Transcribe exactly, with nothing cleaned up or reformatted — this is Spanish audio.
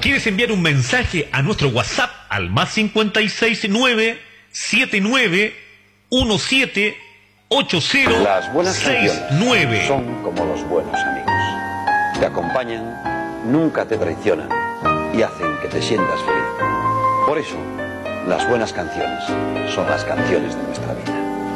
¿Quieres enviar un mensaje a nuestro WhatsApp al más cincuenta y seis nueve siete nueve uno siete ocho cero seis nueve? Son como los buenos amigos. Te acompañan, nunca te traicionan y hacen que te sientas feliz. Por eso, las buenas canciones son las canciones de nuestra vida.